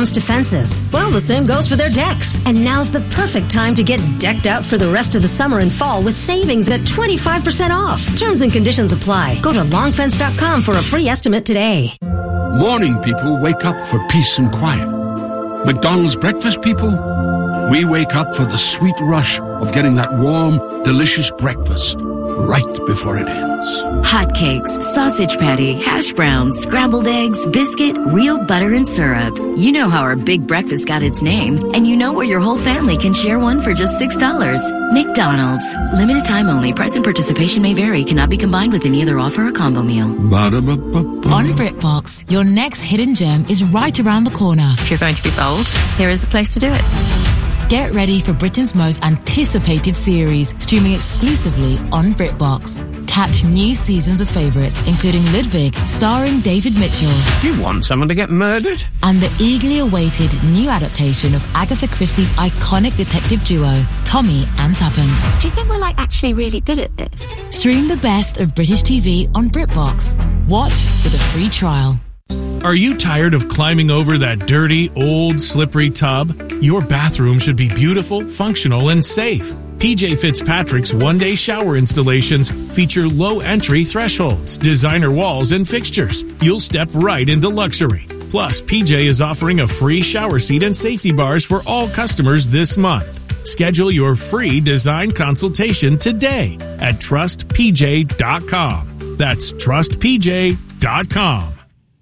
comes to fences, well, the same goes for their decks. And now's the perfect time to get decked out for the rest of the summer and fall with savings at 25% off. Terms and conditions apply. Go to longfence.com for a free estimate today. Morning people wake up for peace and quiet. McDonald's breakfast people, we wake up for the sweet rush of getting that warm, delicious breakfast right before it ends. Hotcakes, sausage patty, hash browns, scrambled eggs, biscuit, real butter and syrup. You know how our big breakfast got its name, and you know where your whole family can share one for just $6. McDonald's. Limited time only. Price and participation may vary. Cannot be combined with any other offer or combo meal. Ba-da-ba-ba-ba. On BritBox, your next hidden gem is right around the corner. If you're going to be bold, here is the place to do it. Get ready for Britain's most anticipated series, streaming exclusively on BritBox. Catch new seasons of favourites, including Ludwig, starring David Mitchell. You want someone to get murdered? And the eagerly awaited new adaptation of Agatha Christie's iconic detective duo, Tommy and Tuppence. Do you think we're actually really good at this? Stream the best of British TV on BritBox. Watch with a free trial. Are you tired of climbing over that dirty, old, slippery tub? Your bathroom should be beautiful, functional, and safe. PJ Fitzpatrick's one-day shower installations feature low entry thresholds, designer walls, and fixtures. You'll step right into luxury. Plus, PJ is offering a free shower seat and safety bars for all customers this month. Schedule your free design consultation today at trustpj.com. That's trustpj.com.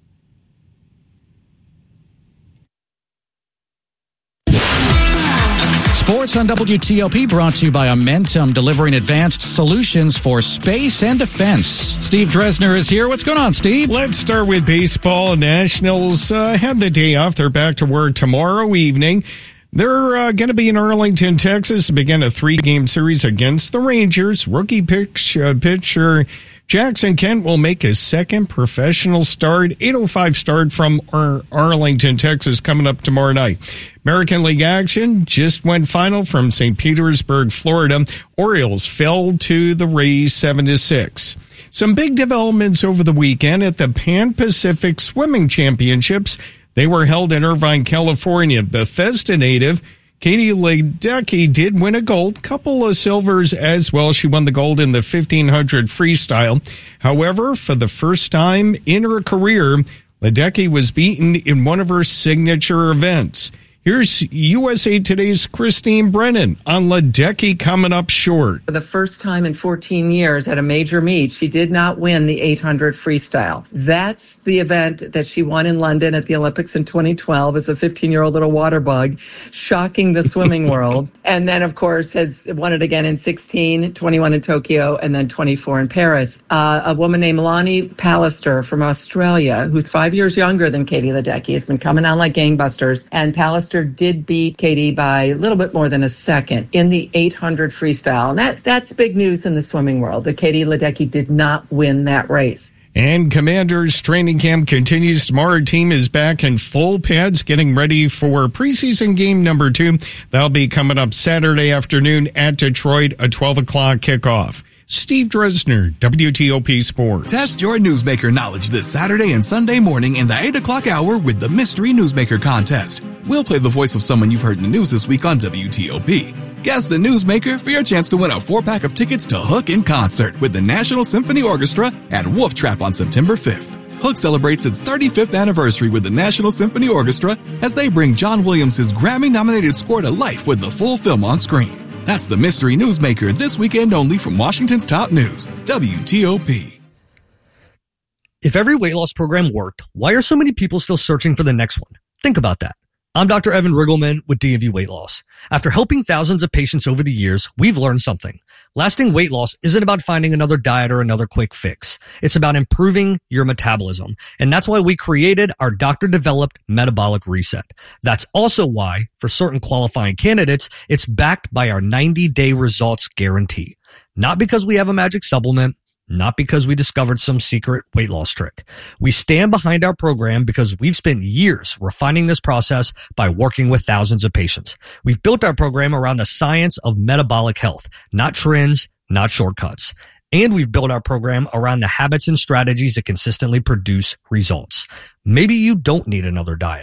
Sports on WTOP brought to you by Amentum, delivering advanced solutions for space and defense. Steve Dresner is here. What's going on, Steve? Let's start with baseball. Nationals have the day off. They're back to work tomorrow evening. They're going to be in Arlington, Texas, to begin a 3-game series against the Rangers. Rookie pitcher Jackson Kent will make his second professional start. 8:05 start from Arlington, Texas, coming up tomorrow night. American League action just went final from St. Petersburg, Florida. Orioles fell to the Rays 7-6. Some big developments over the weekend at the Pan Pacific Swimming Championships. They were held in Irvine, California. Bethesda native Katie Ledecky did win a gold, couple of silvers as well. She won the gold in the 1500 freestyle. However, for the first time in her career, Ledecky was beaten in one of her signature events. Here's USA Today's Christine Brennan on Ledecky coming up short. For the first time in 14 years at a major meet, she did not win the 800 freestyle. That's the event that she won in London at the Olympics in 2012 as a 15-year-old little water bug, shocking the swimming world. And then, of course, has won it again in 16, 21 in Tokyo, and then 24 in Paris. A woman named Lonnie Pallister from Australia, who's 5 years younger than Katie Ledecky, has been coming on like gangbusters. And Pallister did beat Katie by a little bit more than a second in the 800 freestyle. And that's big news in the swimming world, that Katie Ledecky did not win that race. And Commanders training camp continues tomorrow. Our team is back in full pads, getting ready for preseason game number 2. That'll be coming up Saturday afternoon at Detroit, a 12 o'clock kickoff. Steve Dresner, WTOP Sports. Test your newsmaker knowledge this Saturday and Sunday morning in the 8 o'clock hour with the Mystery Newsmaker Contest. We'll play the voice of someone you've heard in the news this week on WTOP. Guess the newsmaker for your chance to win a 4-pack of tickets to Hook in concert with the National Symphony Orchestra at Wolf Trap on September 5th. Hook celebrates its 35th anniversary with the National Symphony Orchestra as they bring John Williams' Grammy-nominated score to life with the full film on screen. That's the Mystery Newsmaker this weekend only from Washington's top news, WTOP. If every weight loss program worked, why are so many people still searching for the next one? Think about that. I'm Dr. Evan Riggleman with DMV Weight Loss. After helping thousands of patients over the years, we've learned something. Lasting weight loss isn't about finding another diet or another quick fix. It's about improving your metabolism. And that's why we created our doctor-developed metabolic reset. That's also why, for certain qualifying candidates, it's backed by our 90-day results guarantee. Not because we have a magic supplement, not because we discovered some secret weight loss trick. We stand behind our program because we've spent years refining this process by working with thousands of patients. We've built our program around the science of metabolic health, not trends, not shortcuts. And we've built our program around the habits and strategies that consistently produce results. Maybe you don't need another diet.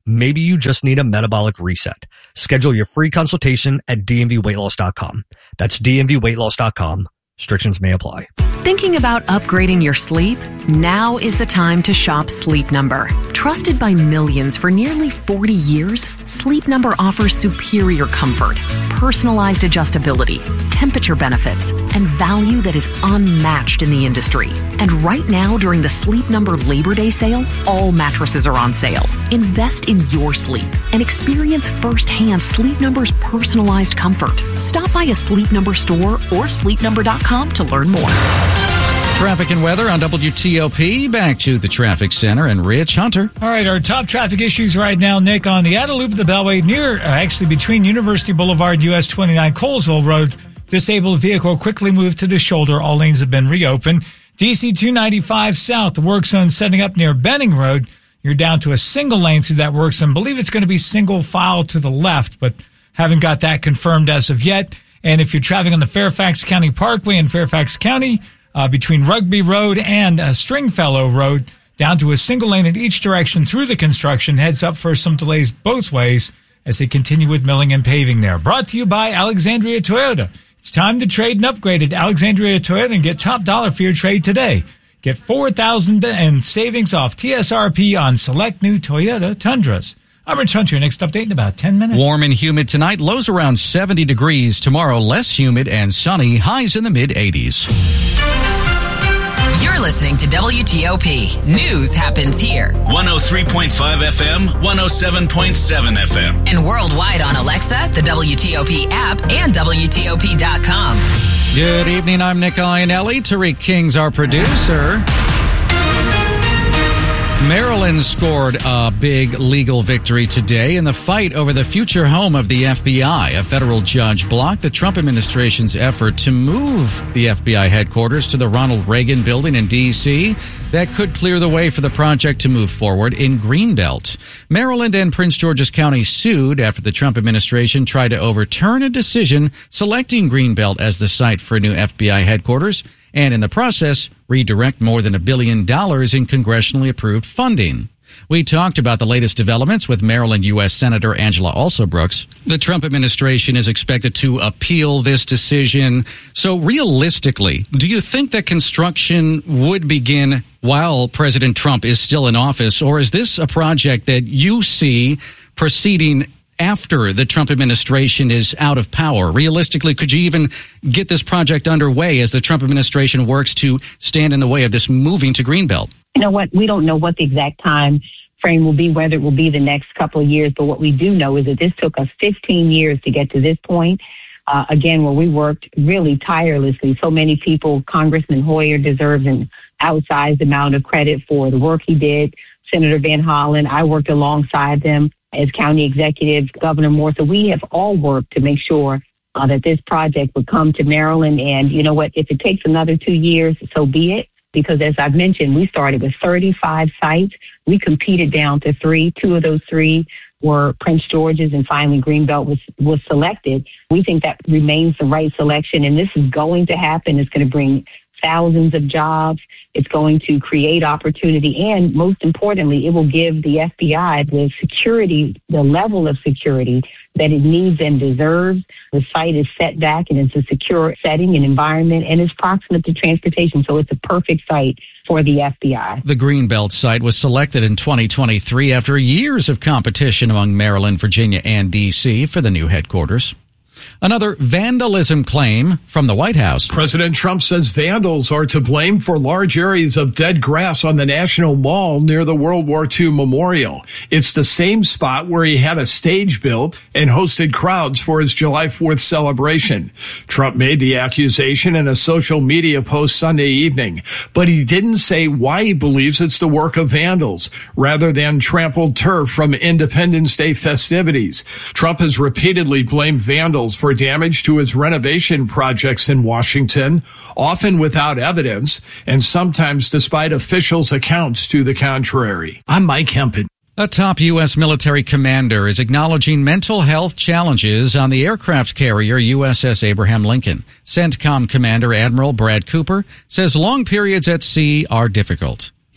maybe you just need a metabolic reset. Schedule your free consultation at dmvweightloss.com. That's dmvweightloss.com. Restrictions may apply. Thinking about upgrading your sleep? Now is the time to shop Sleep Number. Trusted by millions for nearly 40 years, Sleep Number offers superior comfort, personalized adjustability, temperature benefits, and value that is unmatched in the industry. And right now, during the Sleep Number Labor Day sale, all mattresses are on sale. Invest in your sleep and experience firsthand Sleep Number's personalized comfort. Stop by a Sleep Number store or sleepnumber.com to learn more. Traffic and weather on WTOP. Back to the traffic center and Rich Hunter. All right, our top traffic issues right now, Nick, on the outer loop of the Beltway actually between University Boulevard, US 29, Colesville Road. Disabled vehicle quickly moved to the shoulder. All lanes have been reopened. DC 295 south, the work zone setting up near Benning Road. You're down to a single lane through that work zone. Believe it's going to be single file to the left, but haven't got that confirmed as of yet. And if you're traveling on the Fairfax County Parkway in Fairfax County, between Rugby Road and Stringfellow Road, down to a single lane in each direction through the construction. Heads up for some delays both ways as they continue with milling and paving there. Brought to you by Alexandria Toyota. It's time to trade and upgrade at Alexandria Toyota and get top dollar for your trade today. Get $4,000 in savings off TSRP on select new Toyota Tundras. I'm Rich Hunter. Your next update in about 10 minutes. Warm and humid tonight. Lows around 70 degrees. Tomorrow, less humid and sunny. Highs in the mid-80s. You're listening to WTOP. News happens here. 103.5 FM, 107.7 FM. And worldwide on Alexa, the WTOP app, and WTOP.com. Good evening. I'm Nick Iannelli. Tariq King's our producer. Maryland scored a big legal victory today in the fight over the future home of the FBI. A federal judge blocked the Trump administration's effort to move the FBI headquarters to the Ronald Reagan building in D.C. that could clear the way for the project to move forward in Greenbelt. Maryland and Prince George's County sued after the Trump administration tried to overturn a decision selecting Greenbelt as the site for a new FBI headquarters, and in the process, redirect more than $1 billion in congressionally approved funding. We talked about the latest developments with Maryland U.S. Senator Angela Alsobrooks. The Trump administration is expected to appeal this decision. So realistically, do you think that construction would begin while President Trump is still in office, or is this a project that you see proceeding after the Trump administration is out of power? Realistically, could you even get this project underway as the Trump administration works to stand in the way of this moving to Greenbelt? You know what? We don't know what the exact time frame will be, whether it will be the next couple of years. But what we do know is that this took us 15 years to get to this point. Again, where we worked really tirelessly. So many people, Congressman Hoyer deserves an outsized amount of credit for the work he did. Senator Van Hollen, I worked alongside them as county executive, Governor Moore. So we have all worked to make sure that this project would come to Maryland. And you know what? If it takes another 2 years, so be it. Because as I've mentioned, we started with 35 sites. We competed down to 3. 2 of those 3 were Prince George's, and finally Greenbelt was selected. We think that remains the right selection, and this is going to happen. It's going to bring thousands of jobs. It's going to create opportunity, and most importantly, it will give the FBI the security, the level of security that it needs and deserves. The site is set back, and it's a secure setting and environment, and it's proximate to transportation, so it's a perfect site for the FBI. The Greenbelt site was selected in 2023 after years of competition among Maryland, Virginia, and D.C. for the new headquarters. Another vandalism claim from the White House. President Trump says vandals are to blame for large areas of dead grass on the National Mall near the World War II Memorial. It's the same spot where he had a stage built and hosted crowds for his July 4th celebration. Trump made the accusation in a social media post Sunday evening, but he didn't say why he believes it's the work of vandals rather than trampled turf from Independence Day festivities. Trump has repeatedly blamed vandals for damage to his renovation projects in Washington, often without evidence, and sometimes despite officials' accounts to the contrary. I'm Mike Hempin. A top U.S. military commander is acknowledging mental health challenges on the aircraft carrier USS Abraham Lincoln. CENTCOM Commander Admiral Brad Cooper says long periods at sea are difficult.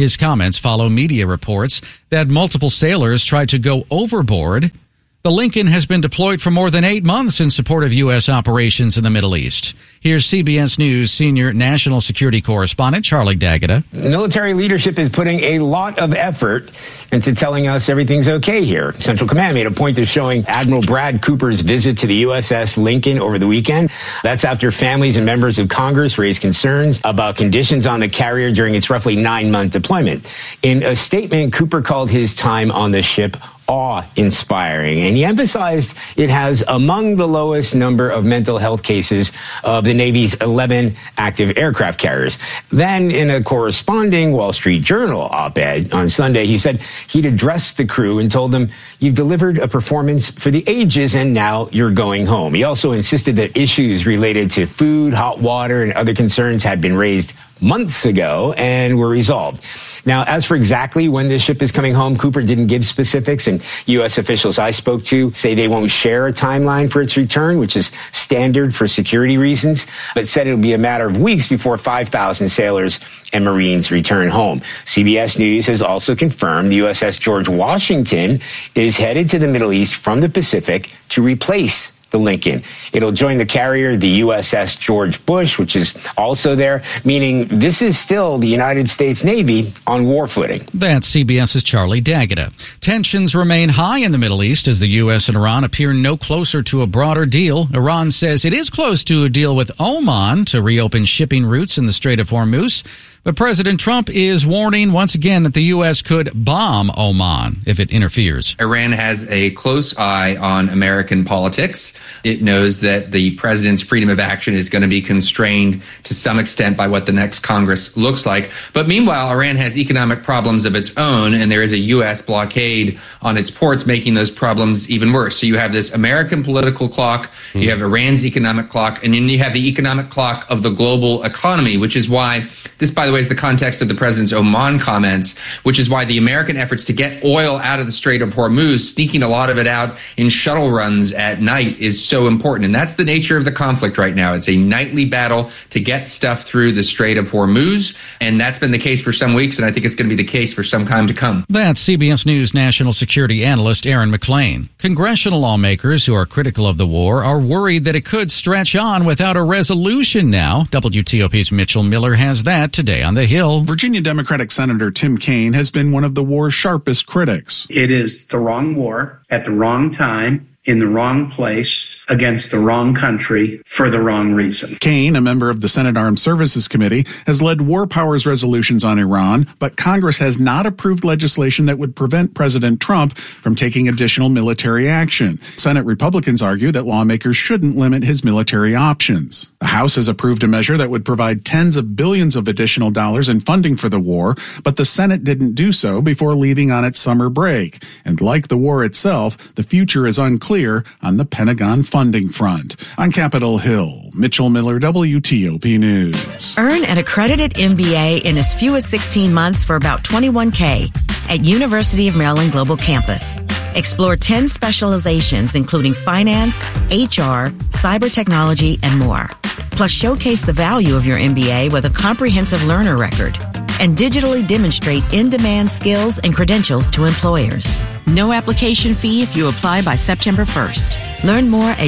His comments follow media reports that multiple sailors tried to go overboard. The Lincoln has been deployed for more than 8 months in support of U.S. operations in the Middle East. Here's CBS News senior national security correspondent Charlie D'Agata. Military leadership is putting a lot of effort into telling us everything's okay here. Central Command made a point of showing Admiral Brad Cooper's visit to the USS Lincoln over the weekend. That's after families and members of Congress raised concerns about conditions on the carrier during its roughly 9-month deployment. In a statement, Cooper called his time on the ship awe-inspiring, and he emphasized it has among the lowest number of mental health cases of the Navy's 11 active aircraft carriers. Then, in a corresponding Wall Street Journal op-ed on Sunday, he said he'd addressed the crew and told them, "You've delivered a performance for the ages, and now you're going home." He also insisted that issues related to food, hot water, and other concerns had been raised months ago and were resolved. Now, as for exactly when this ship is coming home, Cooper didn't give specifics, and U.S. officials I spoke to say they won't share a timeline for its return, which is standard for security reasons, but said it'll be a matter of weeks before 5,000 sailors and Marines return home. CBS News has also confirmed the USS George Washington is headed to the Middle East from the Pacific to replace the Lincoln. It'll join the carrier, the USS George Bush, which is also there, meaning this is still the United States Navy on war footing. That's CBS's Charlie D'Agata. Tensions remain high in the Middle East as the U.S. and Iran appear no closer to a broader deal. Iran says it is close to a deal with Oman to reopen shipping routes in the Strait of Hormuz. But President Trump is warning once again that the U.S. could bomb Oman if it interferes. Iran has a close eye on American politics. It knows that the president's freedom of action is going to be constrained to some extent by what the next Congress looks like. But meanwhile, Iran has economic problems of its own, and there is a U.S. blockade on its ports, making those problems even worse. So you have this American political clock, you have Iran's economic clock, and then you have the economic clock of the global economy, which is why this, by the way, is the context of the president's Oman comments, which is why the American efforts to get oil out of the Strait of Hormuz, sneaking a lot of it out in shuttle runs at night, is so important. And that's the nature of the conflict right now. It's a nightly battle to get stuff through the Strait of Hormuz, and that's been the case for some weeks, and I think it's going to be the case for some time to come. That's CBS News national security analyst Aaron McClain. Congressional lawmakers who are critical of the war are worried that it could stretch on without a resolution now. WTOP's Mitchell Miller has that today on the Hill. Virginia Democratic Senator Tim Kaine has been one of the war's sharpest critics. It is the wrong war at the wrong time, in the wrong place, against the wrong country, for the wrong reason. Kaine, a member of the Senate Armed Services Committee, has led war powers resolutions on Iran, but Congress has not approved legislation that would prevent President Trump from taking additional military action. Senate Republicans argue that lawmakers shouldn't limit his military options. The House has approved a measure that would provide tens of billions of additional dollars in funding for the war, but the Senate didn't do so before leaving on its summer break. And like the war itself, the future is unclear on the Pentagon funding front. On Capitol Hill, Mitchell Miller, WTOP News. Earn an accredited MBA in as few as 16 months for about $21K at University of Maryland Global Campus. Explore 10 specializations, including finance, HR, cyber technology, and more. Plus, showcase the value of your MBA with a comprehensive learner record and digitally demonstrate in-demand skills and credentials to employers. No application fee if you apply by September 1st. Learn more at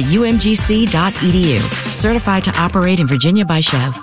umgc.edu. Certified to operate in Virginia by Chev.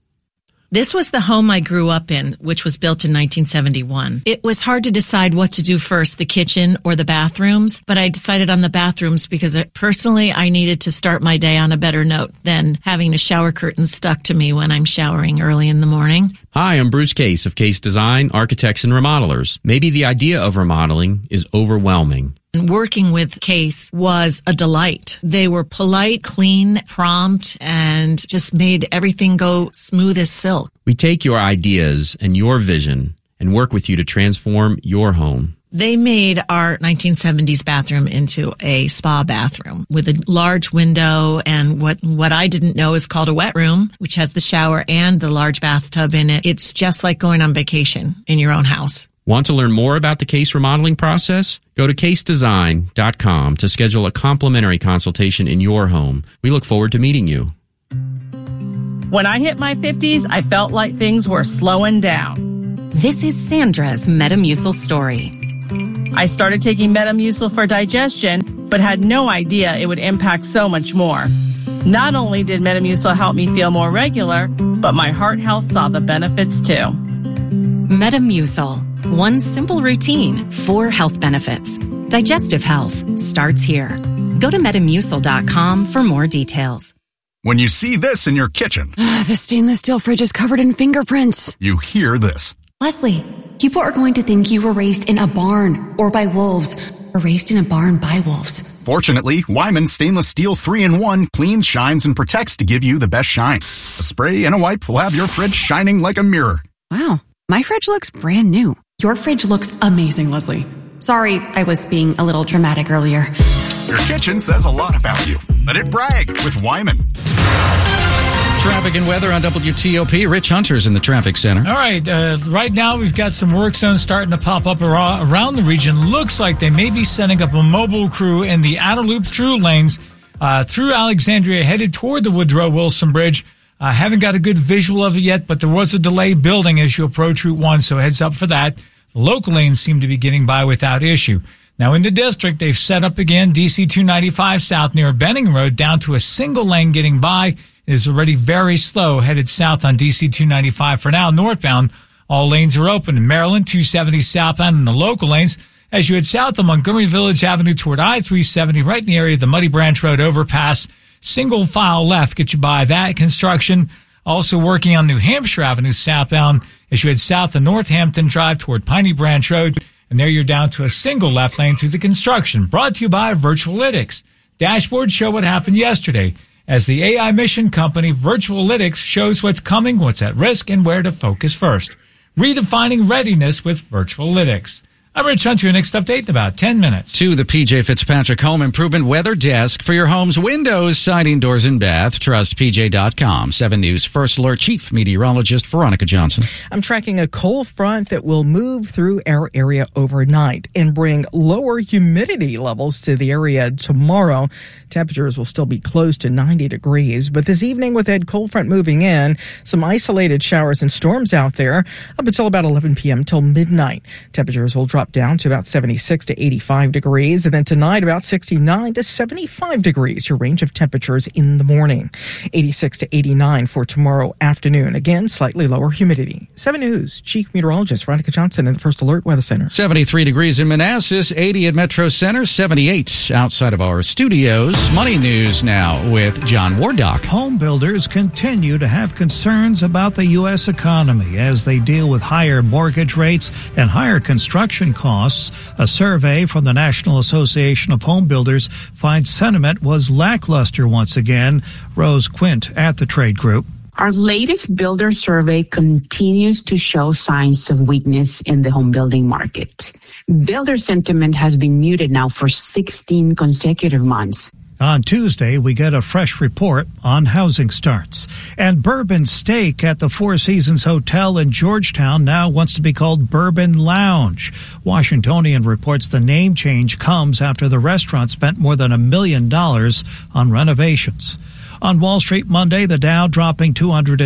This was the home I grew up in, which was built in 1971. It was hard to decide what to do first, the kitchen or the bathrooms, but I decided on the bathrooms because personally I needed to start my day on a better note than having a shower curtain stuck to me when I'm showering early in the morning. Hi, I'm Bruce Case of Case Design, Architects and Remodelers. Maybe the idea of remodeling is overwhelming. Working with Case was a delight. They were polite, clean, prompt, and just made everything go smooth as silk. We take your ideas and your vision and work with you to transform your home. They made our 1970s bathroom into a spa bathroom with a large window and what I didn't know is called a wet room, which has the shower and the large bathtub in it. It's just like going on vacation in your own house. Want to learn more about the Case remodeling process? Go to casedesign.com to schedule a complimentary consultation in your home. We look forward to meeting you. When I hit my 50s, I felt like things were slowing down. This is Sandra's Metamucil story. I started taking Metamucil for digestion, but had no idea it would impact so much more. Not only did Metamucil help me feel more regular, but my heart health saw the benefits too. Metamucil. One simple routine, 4 health benefits. Digestive health starts here. Go to Metamucil.com for more details. When you see this in your kitchen, the stainless steel fridge is covered in fingerprints. You hear this. Leslie, people are going to think you were raised in a barn or by wolves, or raised in a barn by wolves. Fortunately, Wyman Stainless Steel 3-in-1 cleans, shines, and protects to give you the best shine. A spray and a wipe will have your fridge shining like a mirror. Wow, my fridge looks brand new. Your fridge looks amazing, Leslie. Sorry, I was being a little dramatic earlier. Your kitchen says a lot about you. Let it brag with Wyman. Traffic and weather on WTOP. Rich Hunter's in the traffic center. All right. Right now, we've got some work zones starting to pop up around the region. Looks like they may be setting up a mobile crew in the outer loop through lanes through Alexandria, headed toward the Woodrow Wilson Bridge. Haven't got a good visual of it yet, but there was a delay building as you approach Route 1, so heads up for that. The local lanes seem to be getting by without issue. Now, in the district, they've set up again DC 295 south near Benning Road down to a single lane getting by. It is already very slow headed south on DC 295 for now. Northbound, all lanes are open. In Maryland, 270 southbound in the local lanes. As you head south on Montgomery Village Avenue toward I-370, right in the area of the Muddy Branch Road overpass. Single file left, get you by that construction. Also working on New Hampshire Avenue southbound as you head south of Northampton Drive toward Piney Branch Road. And there you're down to a single left lane through the construction. Brought to you by Virtualytics. Dashboards show what happened yesterday as the AI mission company Virtualytics shows what's coming, what's at risk, and where to focus first. Redefining readiness with Virtualytics. I'm Rich Hunter. Your next update in about 10 minutes. To the PJ Fitzpatrick Home Improvement Weather Desk for your home's windows, siding, doors, and bath. Trust PJ.com. 7 News First Alert Chief Meteorologist Veronica Johnson. I'm tracking a cold front that will move through our area overnight and bring lower humidity levels to the area tomorrow. Temperatures will still be close to 90 degrees, but this evening with that cold front moving in, some isolated showers and storms out there up until about 11 p.m. till midnight. Temperatures will drop down to about 76 to 85 degrees, and then tonight about 69 to 75 degrees, your range of temperatures in the morning. 86 to 89 for tomorrow afternoon. Again, slightly lower humidity. 7 News Chief Meteorologist Veronica Johnson in the First Alert Weather Center. 73 degrees in Manassas, 80 at Metro Center, 78 outside of our studios. Money news now with John Wardock. Home builders continue to have concerns about the U.S. economy as they deal with higher mortgage rates and higher construction costs. A survey from the National Association of Home Builders finds sentiment was lackluster once again. Rose Quint at the trade group. Our latest builder survey continues to show signs of weakness in the home building market. Builder sentiment has been muted now for 16 consecutive months. On Tuesday, we get a fresh report on housing starts. And Bourbon Steak at the Four Seasons Hotel in Georgetown now wants to be called Bourbon Lounge. Washingtonian reports the name change comes after the restaurant spent more than $1 million on renovations. On Wall Street Monday, the Dow dropping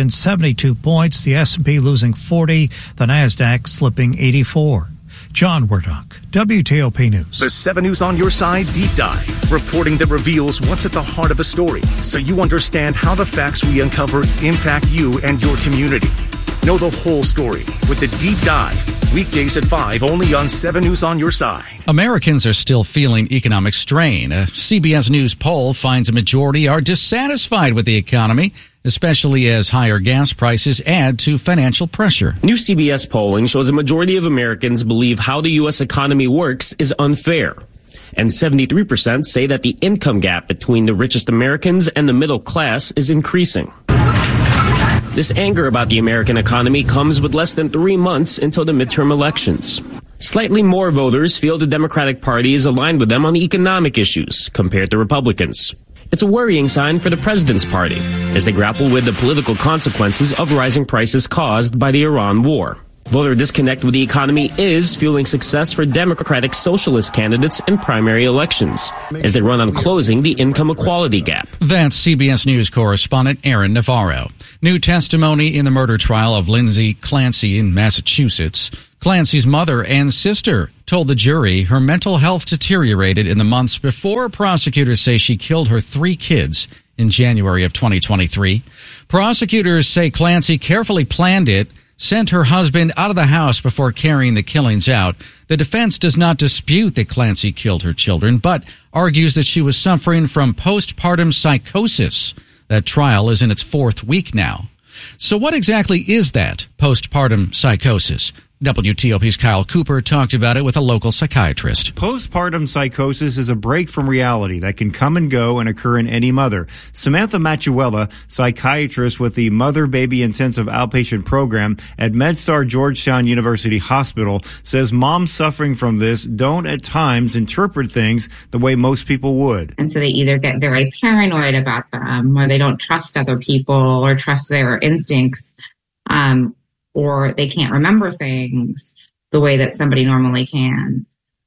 272 points, the S&P losing 40, the Nasdaq slipping 84. John Wardock, WTOP News. The 7 News on Your Side Deep Dive, reporting that reveals what's at the heart of a story, so you understand how the facts we uncover impact you and your community. Know the whole story with the Deep Dive, weekdays at 5, only on 7 News on Your Side. Americans are still feeling economic strain. A CBS News poll finds a majority are dissatisfied with the economy, especially as higher gas prices add to financial pressure. New CBS polling shows a majority of Americans believe how the U.S. economy works is unfair. And 73% say that the income gap between the richest Americans and the middle class is increasing. This anger about the American economy comes with less than 3 months until the midterm elections. Slightly more voters feel the Democratic Party is aligned with them on economic issues compared to Republicans. It's a worrying sign for the president's party as they grapple with the political consequences of rising prices caused by the Iran war. Voter disconnect with the economy is fueling success for Democratic Socialist candidates in primary elections as they run on closing the income equality gap. That's CBS News correspondent Aaron Navarro. New testimony in the murder trial of Lindsay Clancy in Massachusetts. Clancy's mother and sister told the jury her mental health deteriorated in the months before prosecutors say she killed her 3 kids in January of 2023. Prosecutors say Clancy carefully planned it, sent her husband out of the house before carrying the killings out. The defense does not dispute that Clancy killed her children, but argues that she was suffering from postpartum psychosis. That trial is in its 4th week now. So what exactly is that postpartum psychosis? WTOP's Kyle Cooper talked about it with a local psychiatrist. Postpartum psychosis is a break from reality that can come and go and occur in any mother. Samantha Machuela, psychiatrist with the Mother-Baby Intensive Outpatient Program at MedStar Georgetown University Hospital, says moms suffering from this don't at times interpret things the way most people would. And so they either get very paranoid about them, or they don't trust other people or trust their instincts, or they can't remember things the way that somebody normally can.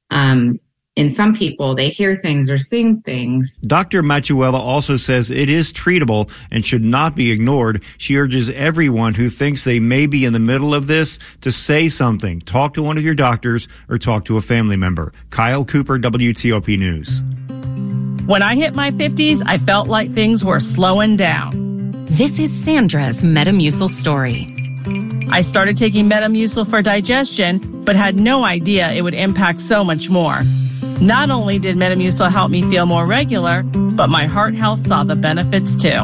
In some people, they hear things or sing things. Dr. Machuela also says it is treatable and should not be ignored. She urges everyone who thinks they may be in the middle of this to say something. Talk to one of your doctors or talk to a family member. Kyle Cooper, WTOP News. When I hit my 50s, I felt like things were slowing down. This is Sandra's Metamucil story. I started taking Metamucil for digestion, but had no idea it would impact so much more. Not only did Metamucil help me feel more regular, but my heart health saw the benefits too.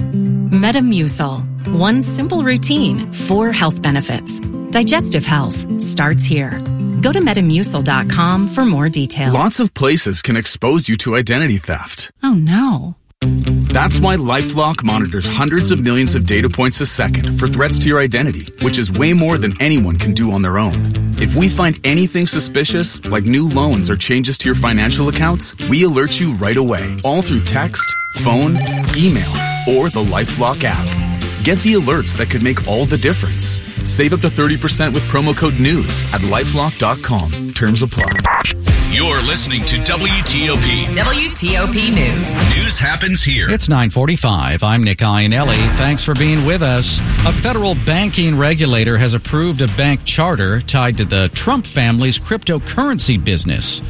Metamucil. One simple routine, 4 health benefits. Digestive health starts here. Go to Metamucil.com for more details. Lots of places can expose you to identity theft. Oh no. That's why LifeLock monitors hundreds of millions of data points a second for threats to your identity, which is way more than anyone can do on their own. If we find anything suspicious, like new loans or changes to your financial accounts, we alert you right away, all through text, phone, email, or the LifeLock app. Get the alerts that could make all the difference. Save up to 30% with promo code NEWS at LifeLock.com. Terms apply. You're listening to WTOP. WTOP News. News happens here. It's 9:45. I'm Nick Iannelli. Thanks for being with us. A federal banking regulator has approved a bank charter tied to the Trump family's cryptocurrency business.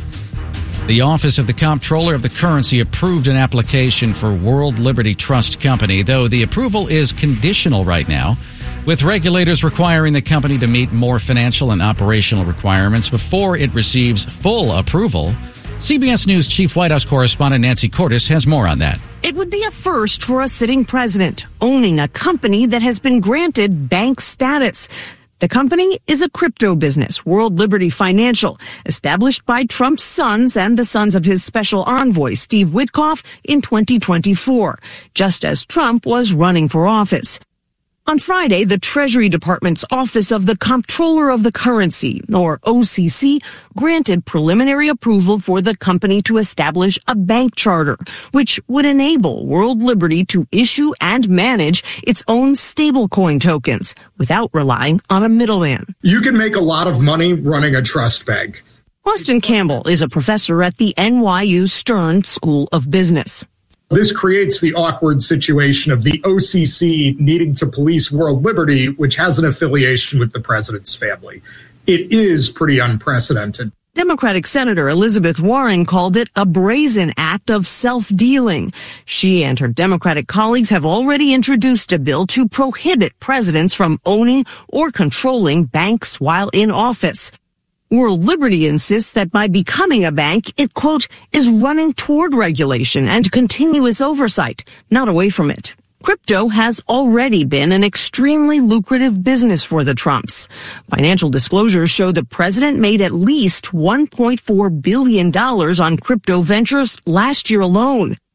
The Office of the Comptroller of the Currency approved an application for World Liberty Trust Company, though the approval is conditional right now, with regulators requiring the company to meet more financial and operational requirements before it receives full approval. CBS News Chief White House correspondent Nancy Cordes has more on that. It would be a first for a sitting president, owning a company that has been granted bank status. The company is a crypto business, World Liberty Financial, established by Trump's sons and the sons of his special envoy, Steve Witkoff, in 2024, just as Trump was running for office. On Friday, the Treasury Department's Office of the Comptroller of the Currency, or OCC, granted preliminary approval for the company to establish a bank charter, which would enable World Liberty to issue and manage its own stablecoin tokens without relying on a middleman. You can make a lot of money running a trust bank. Austin Campbell is a professor at the NYU Stern School of Business. This creates the awkward situation of the OCC needing to police World Liberty, which has an affiliation with the president's family. It is pretty unprecedented. Democratic Senator Elizabeth Warren called it a brazen act of self-dealing. She and her Democratic colleagues have already introduced a bill to prohibit presidents from owning or controlling banks while in office. World Liberty insists that by becoming a bank, it, quote, is running toward regulation and continuous oversight, not away from it. Crypto has already been an extremely lucrative business for the Trumps. Financial disclosures show the president made at least $1.4 billion on crypto ventures last year alone.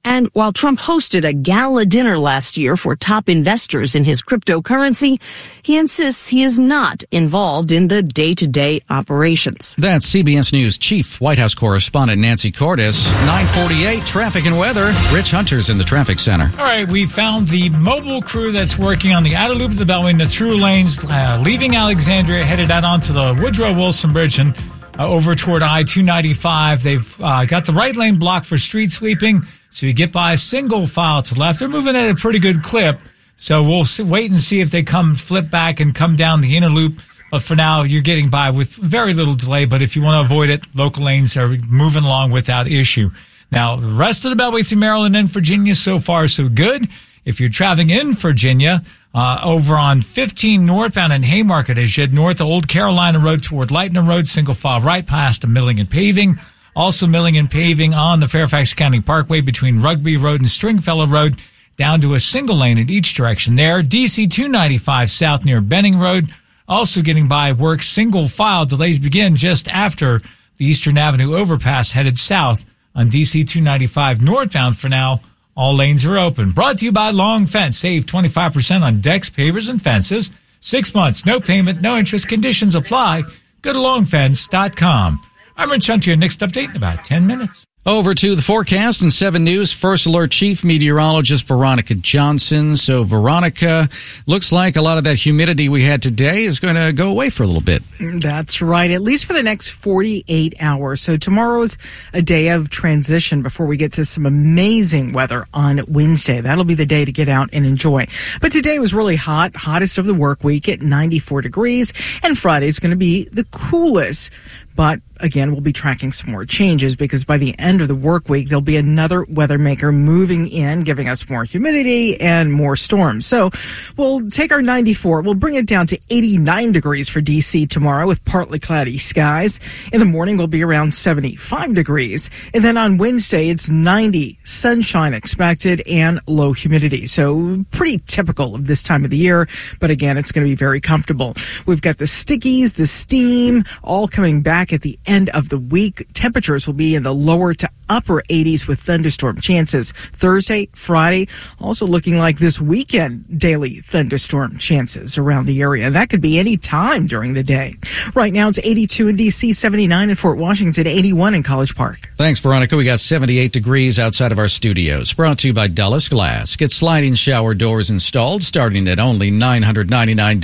And while Trump hosted a gala dinner last year for top investors in his cryptocurrency, he insists he is not involved in the day-to-day operations. That's CBS News Chief White House Correspondent Nancy Cordes. 9:48, traffic and weather. Rich Hunter's in the traffic center. All right, we found the mobile crew that's working on the outer loop of the Beltway in the through lanes, leaving Alexandria, headed out onto the Woodrow Wilson Bridge and over toward I-295. They've got the right lane blocked for street sweeping, so you get by a single file to the left. They're moving at a pretty good clip, so we'll wait and see if they flip back and come down the inner loop. But for now, you're getting by with very little delay. But if you want to avoid it, local lanes are moving along without issue. Now, the rest of the Beltway through Maryland and Virginia, so far so good. If you're traveling in Virginia, over on 15 northbound in Haymarket, as you head north to Old Carolina Road toward Lightning Road, single file right past to Milling and Paving. Also milling and paving on the Fairfax County Parkway between Rugby Road and Stringfellow Road, down to a single lane in each direction there. DC 295 south near Benning Road, also getting by work single file. Delays begin just after the Eastern Avenue overpass headed south on DC 295 northbound. For now, all lanes are open. Brought to you by Long Fence. Save 25% on decks, pavers, and fences. 6 months, no payment, no interest. Conditions apply. Go to longfence.com. I'm Rich Hunter. Your next update in about 10 minutes. Over to the forecast and 7 News. First Alert Chief Meteorologist Veronica Johnson. So, Veronica, looks like a lot of that humidity we had today is going to go away for a little bit. That's right, at least for the next 48 hours. So tomorrow's a day of transition before we get to some amazing weather on Wednesday. That'll be the day to get out and enjoy. But today was really hot, hottest of the work week at 94 degrees, and Friday's going to be the coolest. But again, we'll be tracking some more changes because by the end of the work week, there'll be another weather maker moving in, giving us more humidity and more storms. So we'll take our 94. We'll bring it down to 89 degrees for D.C. tomorrow with partly cloudy skies. In the morning, we'll be around 75 degrees. And then on Wednesday, it's 90, sunshine expected, and low humidity. So pretty typical of this time of the year. But again, it's going to be very comfortable. We've got the stickies, the steam, all coming back at the end of the week. Temperatures will be in the lower to upper 80s with thunderstorm chances. Thursday, Friday, also looking like this weekend, daily thunderstorm chances around the area. And that could be any time during the day. Right now, it's 82 in D.C., 79 in Fort Washington, 81 in College Park. Thanks, Veronica. We got 78 degrees outside of our studios. Brought to you by Dulles Glass. Get sliding shower doors installed starting at only $999.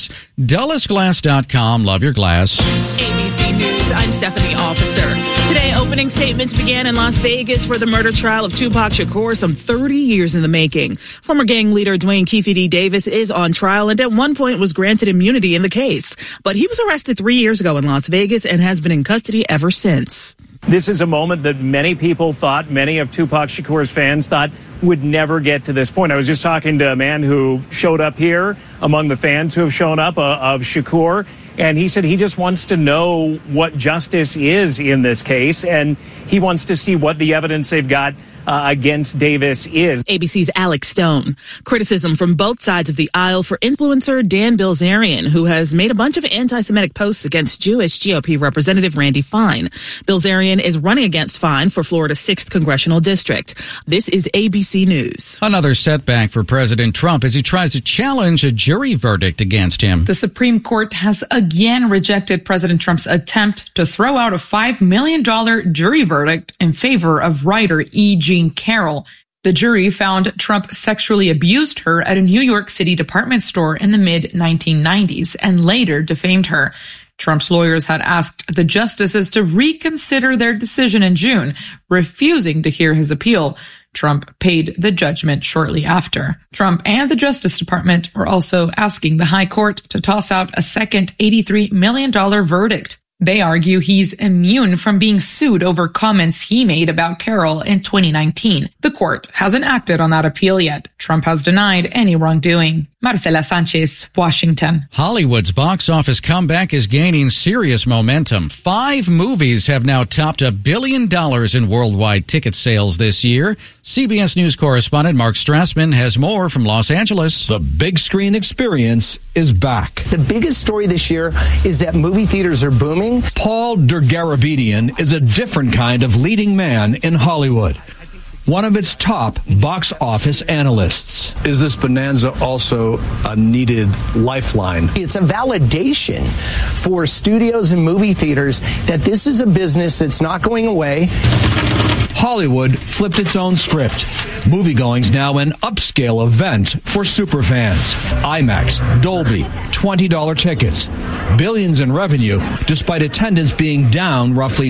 DullesGlass.com. Love your glass. ABC News, I'm Stephanie Officer. Today, opening statements began in Las Vegas for the murder trial of Tupac Shakur, some 30 years in the making. Former gang leader Dwayne Keefe D. Davis is on trial and at one point was granted immunity in the case. But he was arrested 3 years ago in Las Vegas and has been in custody ever since. This is a moment that many people thought, many of Tupac Shakur's fans thought would never get to this point. I was just talking to a man who showed up here among the fans who have shown up of Shakur, and he said he just wants to know what justice is in this case, and he wants to see what the evidence they've got against Davis is. ABC's Alex Stone. Criticism from both sides of the aisle for influencer Dan Bilzerian, who has made a bunch of anti-Semitic posts against Jewish GOP Representative Randy Fine. Bilzerian is running against Fine for Florida's 6th Congressional District. This is ABC News. Another setback for President Trump as he tries to challenge a jury verdict against him. The Supreme Court has again rejected President Trump's attempt to throw out a $5 million jury verdict in favor of writer E. Jean Carroll. The jury found Trump sexually abused her at a New York City department store in the mid-1990s and later defamed her. Trump's lawyers had asked the justices to reconsider their decision in June, refusing to hear his appeal. Trump paid the judgment shortly after. Trump and the Justice Department were also asking the High Court to toss out a second $83 million verdict. They argue he's immune from being sued over comments he made about Carroll in 2019. The court hasn't acted on that appeal yet. Trump has denied any wrongdoing. Marcela Sanchez, Washington. Hollywood's box office comeback is gaining serious momentum. 5 movies have now topped $1 billion in worldwide ticket sales this year. CBS News correspondent Mark Strassman has more from Los Angeles. The big screen experience is back. The biggest story this year is that movie theaters are booming. Paul Dergarabedian is a different kind of leading man in Hollywood. one of its top box office analysts. Is this bonanza also a needed lifeline? It's a validation for studios and movie theaters that this is a business that's not going away. Hollywood flipped its own script. Moviegoing's now an upscale event for superfans. IMAX, Dolby, $20 tickets. Billions in revenue, despite attendance being down roughly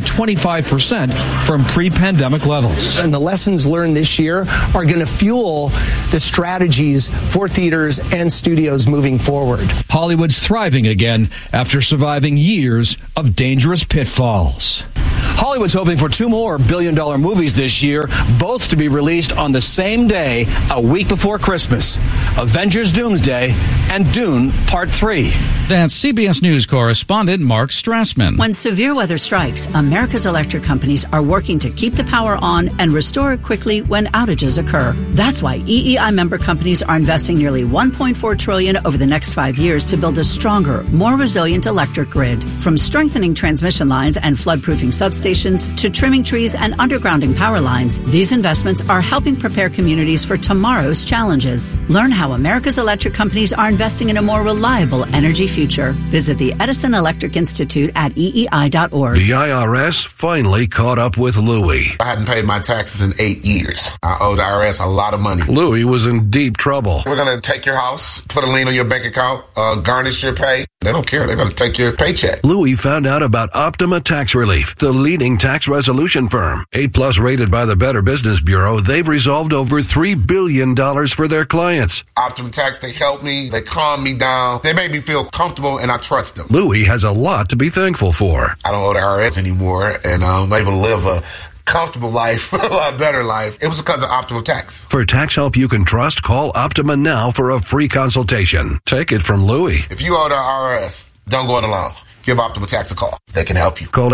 25% from pre-pandemic levels. And the lessons learned this year are going to fuel the strategies for theaters and studios moving forward. Hollywood's thriving again after surviving years of dangerous pitfalls. Hollywood's hoping for 2 more billion-dollar movies this year, both to be released on the same day, a week before Christmas. Avengers Doomsday and Dune Part 3. That's CBS News correspondent Mark Strassman. When severe weather strikes, America's electric companies are working to keep the power on and restore it quickly when outages occur. That's why EEI member companies are investing nearly $1.4 trillion over the next 5 years to build a stronger, more resilient electric grid. From strengthening transmission lines and flood-proofing substations to trimming trees and undergrounding power lines, these investments are helping prepare communities for tomorrow's challenges. Learn how America's electric companies are investing in a more reliable energy future. Visit the Edison Electric Institute at EEI.org. The IRS finally caught up with Louie. I hadn't paid my taxes in 8 years. I owe the IRS a lot of money. Louie was in deep trouble. We're going to take your house, put a lien on your bank account, garnish your pay. They don't care. They're going to take your paycheck. Louie found out about Optima Tax Relief, the leading tax resolution firm. 8+ rated by the Better Business Bureau, they've resolved over $3 billion for their clients. Optima Tax, they help me. They calm me down. They make me feel comfortable, and I trust them. Louie has a lot to be thankful for. I don't owe the IRS anymore, and I'm able to live a comfortable life, a lot better life. It was because of Optima Tax. For tax help you can trust, call Optima now for a free consultation. Take it from Louie. If you owe the IRS, don't go it alone. Give Optima Tax a call. They can help you. Call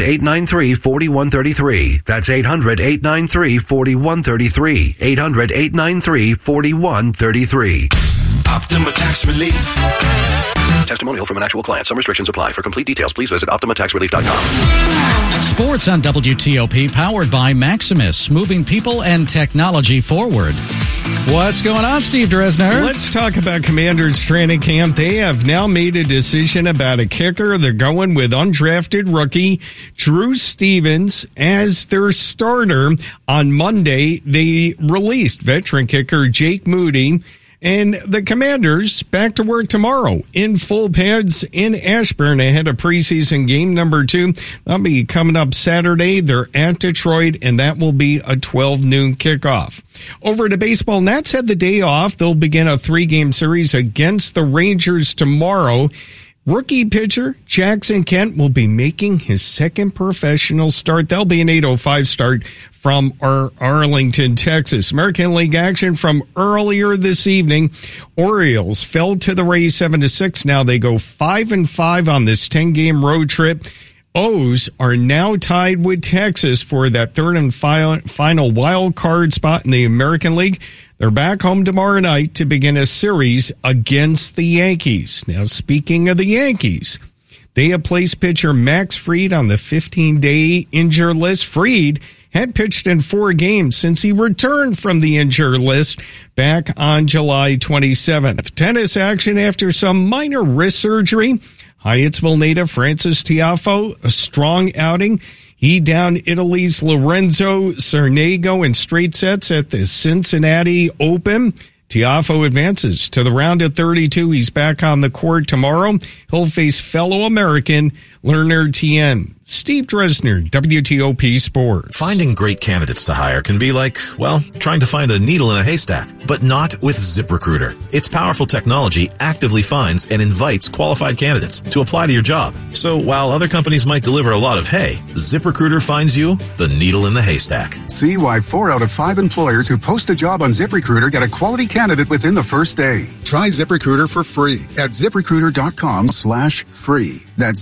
800-893-4133. That's 800-893-4133. 800-893-4133. Optima Tax Relief. Testimonial from an actual client. Some restrictions apply. For complete details, please visit OptimaTaxRelief.com. Sports on WTOP, powered by Maximus, moving people and technology forward. What's going on, Steve Dresner? Let's talk about Commanders training camp. They have now made a decision about a kicker. They're going with undrafted rookie Drew Stevens as their starter. On Monday, they released veteran kicker Jake Moody. And the Commanders back to work tomorrow in full pads in Ashburn ahead of preseason game number 2. That'll be coming up Saturday. They're at Detroit, and that will be a 12 noon kickoff. Over to baseball, Nats had the day off. They'll begin a 3-game series against the Rangers tomorrow. Rookie pitcher Jackson Kent will be making his second professional start. That'll be an 8:05 start from Arlington, Texas. American League action from earlier this evening. Orioles fell to the Rays 7-6. Now they go 5-5 on this 10-game road trip. O's are now tied with Texas for that third and final wild card spot in the American League. They're back home tomorrow night to begin a series against the Yankees. Now, speaking of the Yankees, they have placed pitcher Max Fried on the 15-day injured list. Fried had pitched in 4 games since he returned from the injured list back on July 27th. Tennis action after some minor wrist surgery. Hyattsville native Francis Tiafoe, a strong outing. He downed Italy's Lorenzo Cernego in straight sets at the Cincinnati Open. Tiafoe advances to the round of 32. He's back on the court tomorrow. He'll face fellow American Lerner Tien. Steve Dresner, WTOP Sports. Finding great candidates to hire can be like, well, trying to find a needle in a haystack, but not with ZipRecruiter. Its powerful technology actively finds and invites qualified candidates to apply to your job. So while other companies might deliver a lot of hay, ZipRecruiter finds you the needle in the haystack. See why 4 out of 5 employers who post a job on ZipRecruiter get a quality candidate within the first day. Try ZipRecruiter for free at ZipRecruiter.com/free. That's ZipRecruiter.com/free.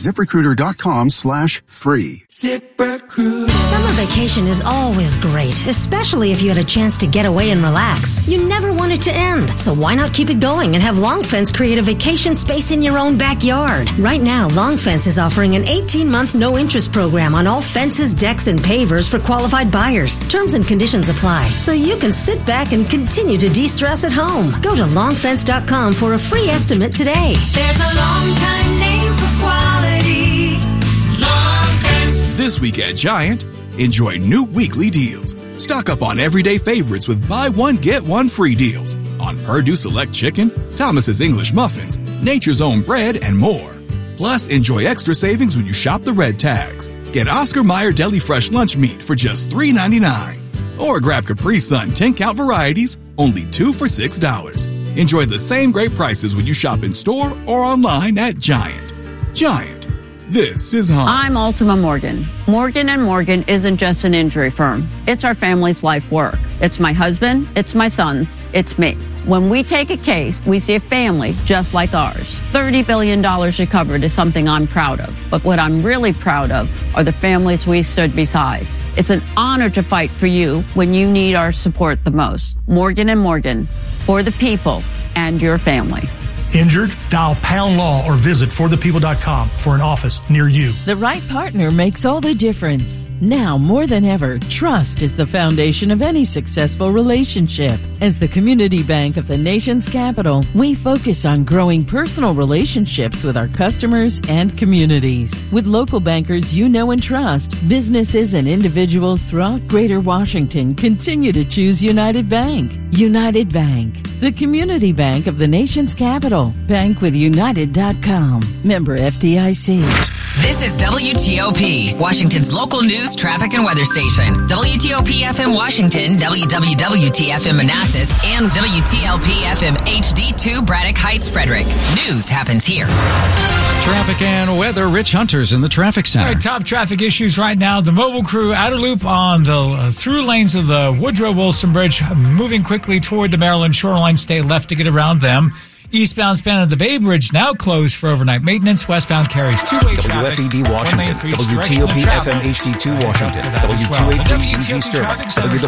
ZipRecruiter.com/free. ZipRecruiter. Summer vacation is always great, especially if you had a chance to get away and relax. You never want it to end, so why not keep it going and have Long Fence create a vacation space in your own backyard? Right now, Long Fence is offering an 18-month no-interest program on all fences, decks, and pavers for qualified buyers. Terms and conditions apply, so you can sit back and continue to de-stress at home. Go to longfence.com for a free estimate today. There's a long-time name for quality. Long Fence. This week at Giant, enjoy new weekly deals. Stock up on everyday favorites with buy one, get one free deals on Purdue Select Chicken, Thomas's English Muffins, Nature's Own Bread, and more. Plus, enjoy extra savings when you shop the red tags. Get Oscar Mayer Deli Fresh Lunch Meat for just $3.99. Or grab Capri Sun 10-count varieties, only 2 for $6. Enjoy the same great prices when you shop in store or online at Giant. Giant. This is home. I'm Ultima Morgan. Morgan & Morgan isn't just an injury firm. It's our family's life work. It's my husband, it's my sons, it's me. When we take a case, we see a family just like ours. $30 billion recovered is something I'm proud of. But what I'm really proud of are the families we stood beside. It's an honor to fight for you when you need our support the most. Morgan & Morgan, for the people and your family. Injured? Dial Pound Law or visit forthepeople.com for an office near you. The right partner makes all the difference. Now more than ever, trust is the foundation of any successful relationship. As the community bank of the nation's capital, we focus on growing personal relationships with our customers and communities. With local bankers you know and trust, businesses and individuals throughout Greater Washington continue to choose United Bank. United Bank, the community bank of the nation's capital. Bankwithunited.com. Member FDIC. This is WTOP, Washington's local news, traffic, and weather station. WTOP FM Washington, WWWT FM Manassas, and WTLP FM HD2 Braddock Heights, Frederick. News happens here. Traffic and weather. Rich Hunter's in the traffic center. All right, top traffic issues right now. The mobile crew outer loop on the through lanes of the Woodrow Wilson Bridge, moving quickly toward the Maryland shoreline. Stay left to get around them. Eastbound span of the Bay Bridge now closed for overnight maintenance. Westbound carries two-way traffic. WFED Washington, WTOP FM HD2 Washington, W283 DG Sterling,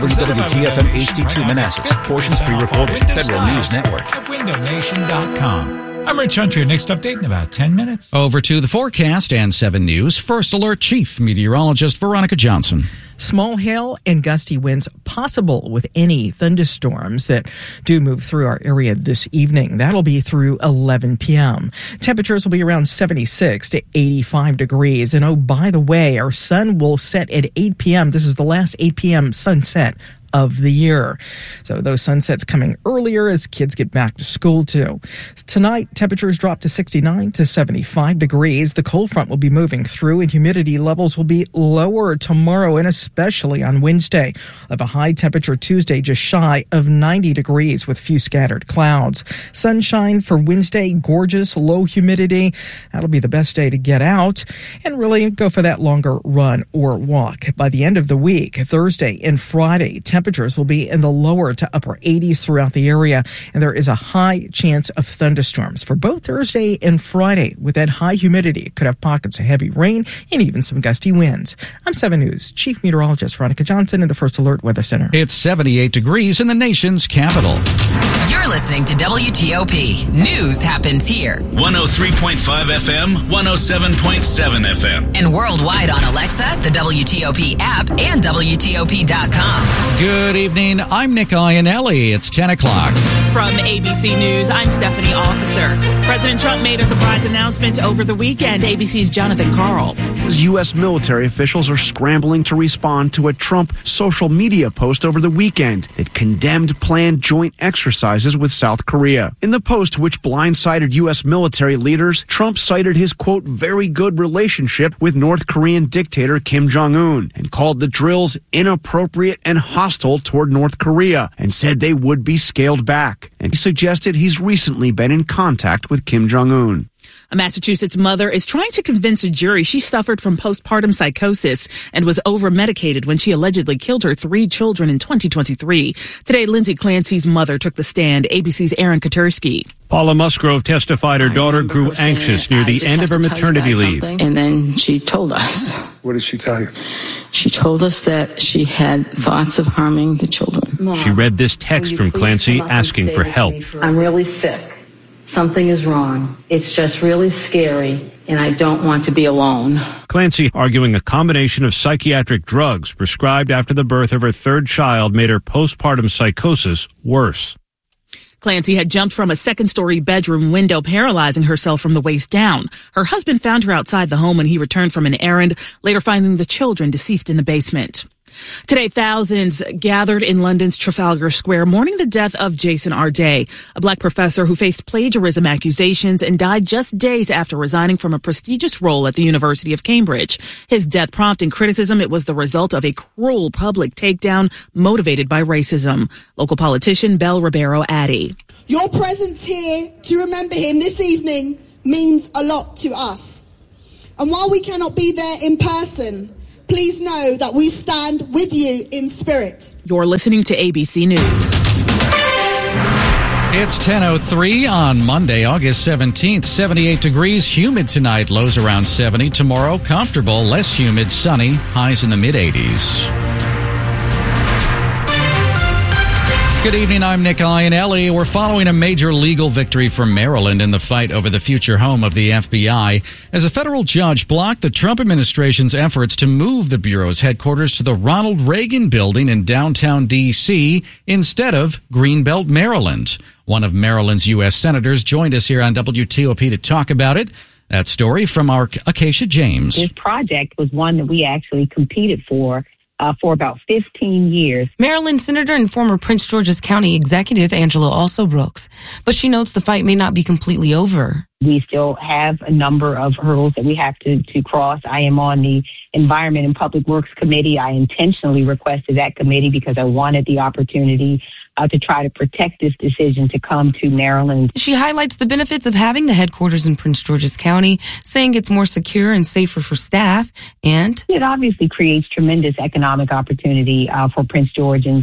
WWWTFM HD2 Manassas. Portions pre-recorded. Federal News Network. At WindowNation.com. I'm Rich Hunter. Next update in about 10 minutes. Over to the forecast and 7 News. First Alert Chief Meteorologist Veronica Johnson. Small hail and gusty winds possible with any thunderstorms that do move through our area this evening. That'll be through 11 p.m. Temperatures will be around 76 to 85 degrees. And oh, by the way, our sun will set at 8 p.m. This is the last 8 p.m. sunset of the year. So those sunsets coming earlier as kids get back to school too. Tonight, temperatures drop to 69 to 75 degrees. The cold front will be moving through and humidity levels will be lower tomorrow and especially on Wednesday. Of a high temperature Tuesday just shy of 90 degrees with few scattered clouds. Sunshine for Wednesday, gorgeous, low humidity. That'll be the best day to get out and really go for that longer run or walk. By the end of the week, Thursday and Friday, temperatures will be in the lower to upper 80s throughout the area, and there is a high chance of thunderstorms for both Thursday and Friday. With that high humidity, it could have pockets of heavy rain and even some gusty winds. I'm 7 News Chief Meteorologist Veronica Johnson in the First Alert Weather Center. It's 78 degrees in the nation's capital. You're listening to WTOP. News happens here. 103.5 FM, 107.7 FM. And worldwide on Alexa, the WTOP app, and WTOP.com. Good evening. I'm Nick Iannelli. It's 10 o'clock. From ABC News, I'm Stephanie Officer. President Trump made a surprise announcement over the weekend. ABC's Jonathan Karl. U.S. military officials are scrambling to respond to a Trump social media post over the weekend that condemned planned joint exercises with South Korea. In the post, which blindsided U.S. military leaders, Trump cited his, quote, very good relationship with North Korean dictator Kim Jong-un and called the drills inappropriate and hostile toward North Korea and said they would be scaled back. And he suggested he's recently been in contact with Kim Jong-un. A Massachusetts mother is trying to convince a jury she suffered from postpartum psychosis and was over-medicated when she allegedly killed her 3 children in 2023. Today, Lindsay Clancy's mother took the stand. ABC's Aaron Katursky. Paula Musgrove testified her daughter grew anxious near the end of her maternity leave. And then she told us. What did she tell you? She told us that she had thoughts of harming the children. She read this text from Clancy asking for help. I'm really sick. Something is wrong. It's just really scary, and I don't want to be alone. Clancy arguing a combination of psychiatric drugs prescribed after the birth of her 3rd child made her postpartum psychosis worse. Clancy had jumped from a 2nd-story bedroom window, paralyzing herself from the waist down. Her husband found her outside the home when he returned from an errand, later finding the children deceased in the basement. Today, thousands gathered in London's Trafalgar Square mourning the death of Jason Arday, a black professor who faced plagiarism accusations and died just days after resigning from a prestigious role at the University of Cambridge. His death prompting criticism. It was the result of a cruel public takedown motivated by racism. Local politician Belle Ribeiro Addy. Your presence here to remember him this evening means a lot to us. And while we cannot be there in person, please know that we stand with you in spirit. You're listening to ABC News. It's 10:03 on Monday, August 17th. 78 degrees, humid tonight, lows around 70. Tomorrow, comfortable, less humid, sunny, highs in the mid-80s. Good evening, I'm Nick Iannelli. We're following a major legal victory for Maryland in the fight over the future home of the FBI, as a federal judge blocked the Trump administration's efforts to move the Bureau's headquarters to the Ronald Reagan Building in downtown D.C. instead of Greenbelt, Maryland. One of Maryland's U.S. senators joined us here on WTOP to talk about it. That story from our Acacia James. This project was one that we actually competed for about 15 years. Maryland Senator and former Prince George's County Executive Angela Alsobrooks, but she notes the fight may not be completely over. We still have a number of hurdles that we have to cross. I am on the Environment and Public Works Committee. I intentionally requested that committee because I wanted the opportunity to try to protect this decision to come to Maryland. She highlights the benefits of having the headquarters in Prince George's County, saying it's more secure and safer for staff, and it obviously creates tremendous economic opportunity for Prince Georgians,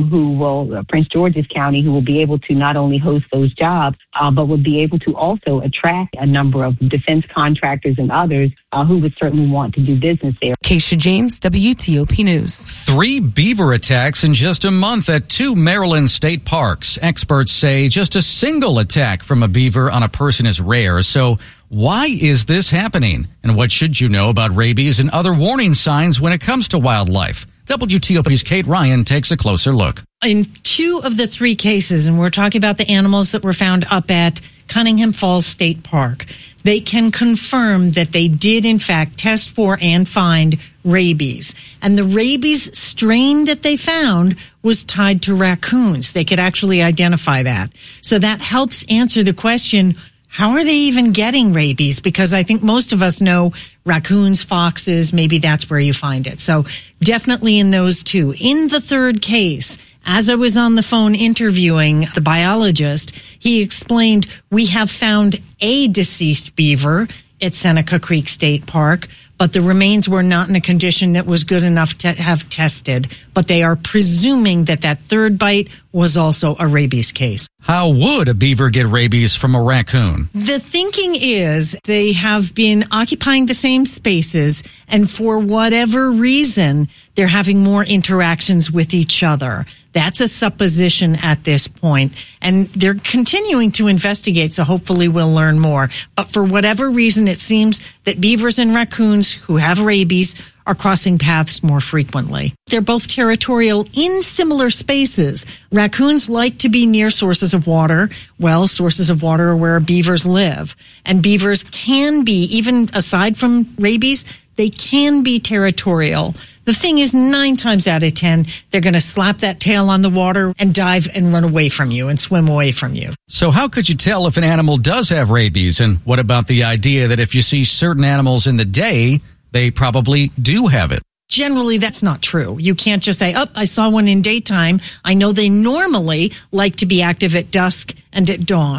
Prince George's County, who will be able to not only host those jobs, but will be able to also attract a number of defense contractors and others who would certainly want to do business there. Keisha James, WTOP News. 3 beaver attacks in just a month at 2 Maryland state parks. Experts say just a single attack from a beaver on a person is rare. So why is this happening? And what should you know about rabies and other warning signs when it comes to wildlife? WTOP's Kate Ryan takes a closer look. In 2 of the 3 cases, and we're talking about the animals that were found up at Cunningham Falls State Park, they can confirm that they did, in fact, test for and find rabies. And the rabies strain that they found was tied to raccoons. They could actually identify that. So that helps answer the question, how are they even getting rabies? Because I think most of us know raccoons, foxes, maybe that's where you find it. So definitely in those 2. In the 3rd case, as I was on the phone interviewing the biologist, he explained we have found a deceased beaver at Seneca Creek State Park, but the remains were not in a condition that was good enough to have tested. But they are presuming that 3rd bite was also a rabies case. How would a beaver get rabies from a raccoon? The thinking is they have been occupying the same spaces, and for whatever reason, they're having more interactions with each other. That's a supposition at this point, and they're continuing to investigate, so hopefully we'll learn more. But for whatever reason, it seems that beavers and raccoons who have rabies are crossing paths more frequently. They're both territorial in similar spaces. Raccoons like to be near sources of water. Well, sources of water are where beavers live. And beavers can be, even aside from rabies, they can be territorial. The thing is, 9 times out of 10, they're going to slap that tail on the water and dive and run away from you and swim away from you. So how could you tell if an animal does have rabies? And what about the idea that if you see certain animals in the day, they probably do have it? Generally, that's not true. You can't just say, oh, I saw one in daytime. I know they normally like to be active at dusk and at dawn.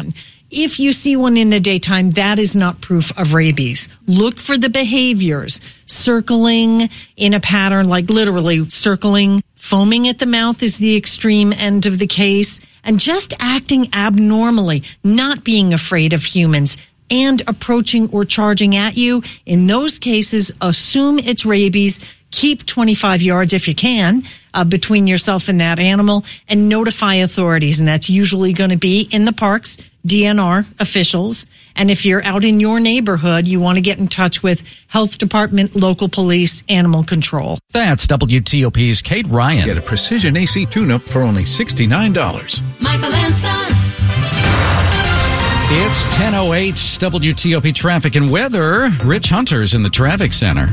If you see one in the daytime, that is not proof of rabies. Look for the behaviors. Circling in a pattern, like literally circling. Foaming at the mouth is the extreme end of the case. And just acting abnormally, not being afraid of humans, and approaching or charging at you. In those cases, assume it's rabies. Keep 25 yards if you can between yourself and that animal, and notify authorities. And that's usually going to be in the parks, DNR officials. And if you're out in your neighborhood, you want to get in touch with health department, local police, animal control. That's WTOP's Kate Ryan. Get a Precision AC tune-up for only $69. Michael and Son. It's 10:08 WTOP traffic and weather. Rich Hunter's in the traffic center.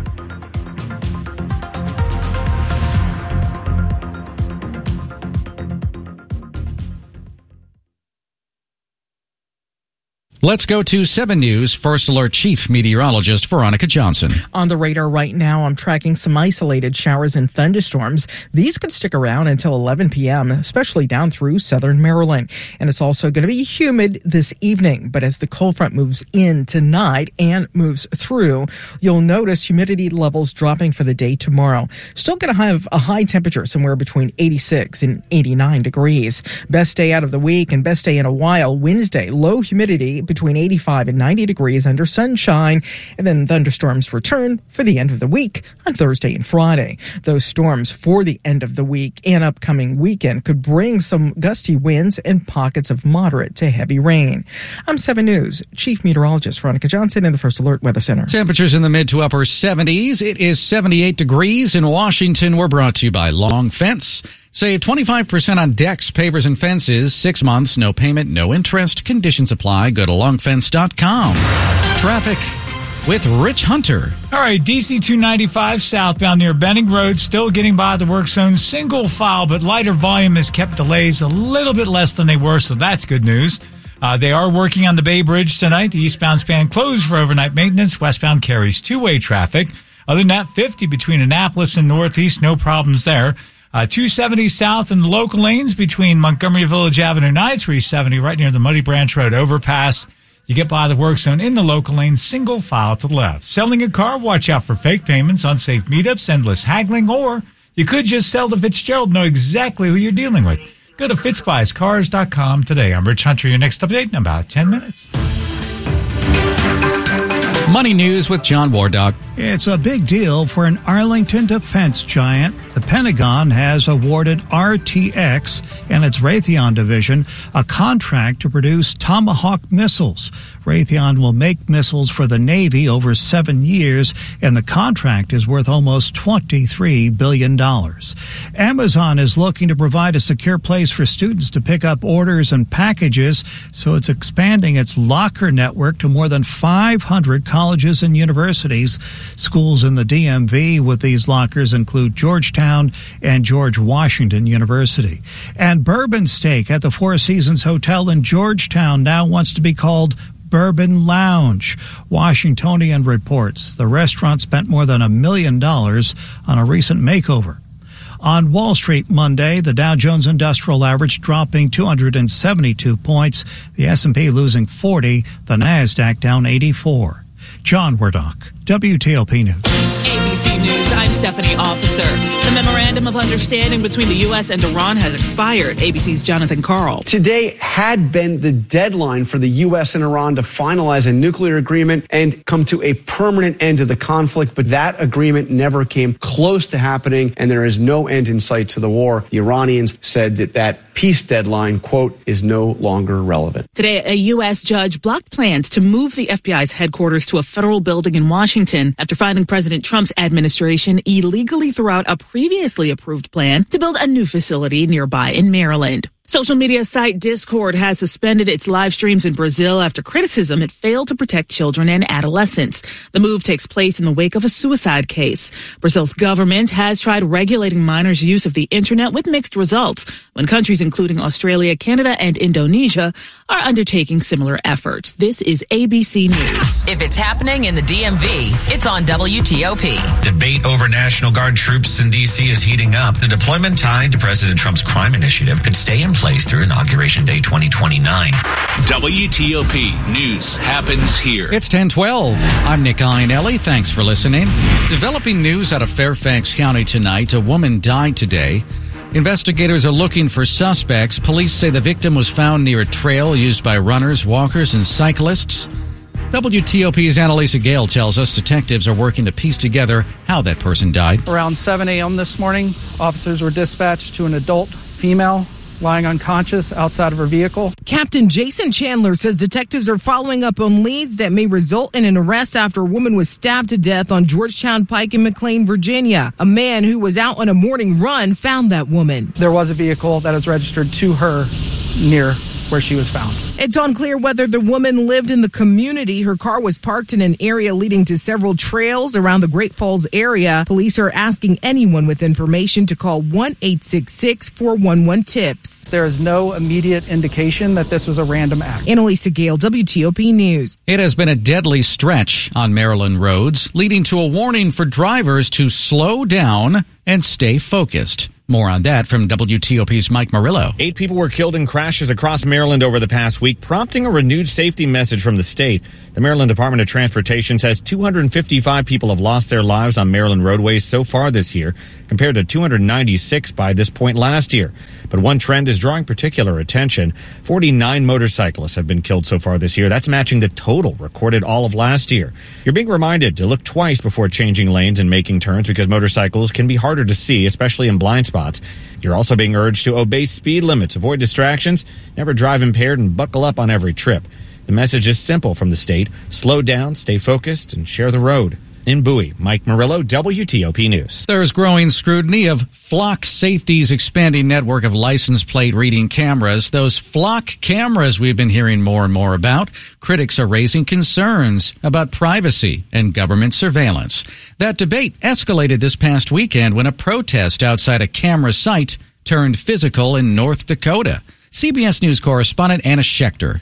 Let's go to 7 News First Alert Chief Meteorologist Veronica Johnson. On the radar right now, I'm tracking some isolated showers and thunderstorms. These could stick around until 11 p.m., especially down through southern Maryland. And it's also going to be humid this evening. But as the cold front moves in tonight and moves through, you'll notice humidity levels dropping for the day tomorrow. Still going to have a high temperature somewhere between 86 and 89 degrees. Best day out of the week and best day in a while, Wednesday, low humidity between 85 and 90 degrees under sunshine, and then thunderstorms return for the end of the week on Thursday and Friday. Those storms for the end of the week and upcoming weekend could bring some gusty winds and pockets of moderate to heavy rain. I'm 7 News Chief Meteorologist Veronica Johnson in the First Alert Weather Center. Temperatures in the mid to upper 70s. It is 78 degrees in Washington. We're brought to you by Long Fence. Save 25% on decks, pavers, and fences. 6 months, no payment, no interest. Conditions apply. Go to longfence.com. Traffic with Rich Hunter. All right, DC 295 southbound near Benning Road, still getting by the work zone. Single file, but lighter volume has kept delays a little bit less than they were, so that's good news. They are working on the Bay Bridge tonight. The eastbound span closed for overnight maintenance. Westbound carries two-way traffic. Other than that, 50 between Annapolis and Northeast, no problems there. 270 south in the local lanes between Montgomery Village Avenue and I-370 right near the Muddy Branch Road overpass. You get by the work zone in the local lane, single file to the left. Selling a car, watch out for fake payments, unsafe meetups, endless haggling, or you could just sell to Fitzgerald, know exactly who you're dealing with. Go to fitzbuyscars.com today. I'm Rich Hunter, your next update in about 10 minutes. Money News with John Wardock. It's a big deal for an Arlington defense giant. The Pentagon has awarded RTX and its Raytheon division a contract to produce Tomahawk missiles. Raytheon will make missiles for the Navy over 7 years, and the contract is worth almost $23 billion. Amazon is looking to provide a secure place for students to pick up orders and packages, so it's expanding its locker network to more than 500 colleges and universities. Schools in the DMV with these lockers include Georgetown and George Washington University. And Bourbon Steak at the Four Seasons Hotel in Georgetown now wants to be called Bourbon Lounge. Washingtonian reports the restaurant spent more than $1 million on a recent makeover. On Wall Street Monday, the Dow Jones Industrial Average dropping 272 points, the S&P losing 40, the Nasdaq down 84. John Wardock, WTOP News. ABC News, I'm Stephanie Officer. The Memorandum of Understanding between the U.S. and Iran has expired. ABC's Jonathan Karl. Today had been the deadline for the U.S. and Iran to finalize a nuclear agreement and come to a permanent end to the conflict, but that agreement never came close to happening, and there is no end in sight to the war. The Iranians said that peace deadline, quote, is no longer relevant. Today, a U.S. judge blocked plans to move the FBI's headquarters to a federal building in Washington after finding President Trump's administration illegally threw out a previously approved plan to build a new facility nearby in Maryland. Social media site Discord has suspended its live streams in Brazil after criticism it failed to protect children and adolescents. The move takes place in the wake of a suicide case. Brazil's government has tried regulating minors' use of the internet with mixed results when countries including Australia, Canada, and Indonesia are undertaking similar efforts. This is ABC News. If it's happening in the DMV, it's on WTOP. Debate over National Guard troops in D.C. is heating up. The deployment tied to President Trump's crime initiative could stay in place through Inauguration Day 2029. WTOP News happens here. It's 10:12. I'm Nick Iannelli. Thanks for listening. Developing news out of Fairfax County tonight. A woman died today. Investigators are looking for suspects. Police say the victim was found near a trail used by runners, walkers, and cyclists. WTOP's Annalisa Gale tells us detectives are working to piece together how that person died. Around 7 a.m. this morning, officers were dispatched to an adult female lying unconscious outside of her vehicle. Captain Jason Chandler says detectives are following up on leads that may result in an arrest after a woman was stabbed to death on Georgetown Pike in McLean, Virginia. A man who was out on a morning run found that woman. There was a vehicle that is registered to her near where she was found. It's unclear whether the woman lived in the community. Her car was parked in an area leading to several trails around the Great Falls area. Police are asking anyone with information to call 1-866-411-TIPS. There is no immediate indication that this was a random act. Annalisa Gale, WTOP News. It has been a deadly stretch on Maryland roads, leading to a warning for drivers to slow down and stay focused. More on that from WTOP's Mike Murillo. 8 people were killed in crashes across Maryland over the past week, prompting a renewed safety message from the state. The Maryland Department of Transportation says 255 people have lost their lives on Maryland roadways so far this year, compared to 296 by this point last year. But one trend is drawing particular attention. 49 motorcyclists have been killed so far this year. That's matching the total recorded all of last year. You're being reminded to look twice before changing lanes and making turns because motorcycles can be harder to see, especially in blind spots. You're also being urged to obey speed limits, avoid distractions, never drive impaired, and buckle up on every trip. The message is simple from the state. Slow down, stay focused, and share the road. In Bowie, Mike Murillo, WTOP News. There's growing scrutiny of Flock Safety's expanding network of license plate reading cameras. Those Flock cameras we've been hearing more and more about. Critics are raising concerns about privacy and government surveillance. That debate escalated this past weekend when a protest outside a camera site turned physical in North Dakota. CBS News correspondent Anna Schechter.